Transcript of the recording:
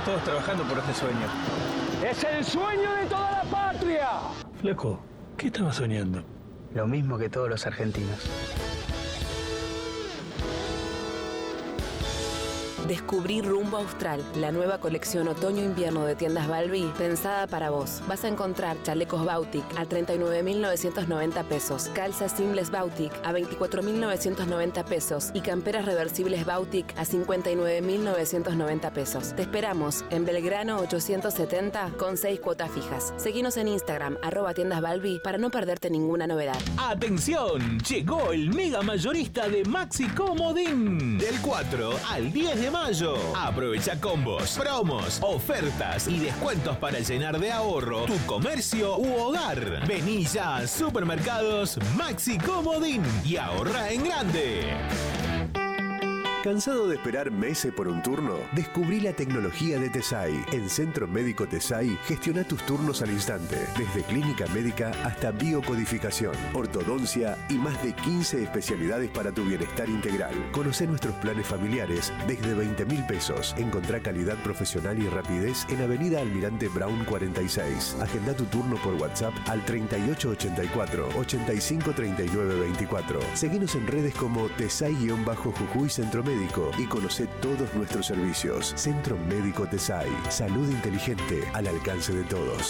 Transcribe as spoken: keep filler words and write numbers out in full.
todos trabajando por este sueño. ¡Es el sueño de toda la patria! Flaco, ¿qué estabas soñando? Lo mismo que todos los argentinos. Descubrí Rumbo Austral, la nueva colección otoño-invierno de tiendas Balbi, pensada para vos. Vas a encontrar chalecos Bautic a treinta y nueve mil novecientos noventa pesos, calzas Seamless Bautic a veinticuatro mil novecientos noventa pesos y camperas reversibles Bautic a cincuenta y nueve mil novecientos noventa pesos. Te esperamos en Belgrano ochocientos setenta con seis cuotas fijas. Seguinos en Instagram, arroba tiendas Balbi, para no perderte ninguna novedad. ¡Atención! Llegó el mega mayorista de Maxi Comodín. Del cuatro al diez de mayo. Aprovecha combos, promos, ofertas y descuentos para llenar de ahorro tu comercio u hogar. Vení ya a Supermercados Maxi Comodín y ahorra en grande. ¿Cansado de esperar meses por un turno? Descubrí la tecnología de Tesai. En Centro Médico Tesai, gestiona tus turnos al instante, desde clínica médica hasta biocodificación, ortodoncia y más de quince especialidades para tu bienestar integral. Conocé nuestros planes familiares desde veinte mil pesos. Encontrá calidad profesional y rapidez en Avenida Almirante Brown cuarenta y seis. Agenda tu turno por WhatsApp al treinta y ocho ochenta y cuatro, ochenta y cinco treinta y nueve veinticuatro. Seguinos en redes como Tesai-Jujuy Centro Médico y conoce todos nuestros servicios. Centro Médico Tesai. Salud inteligente al alcance de todos.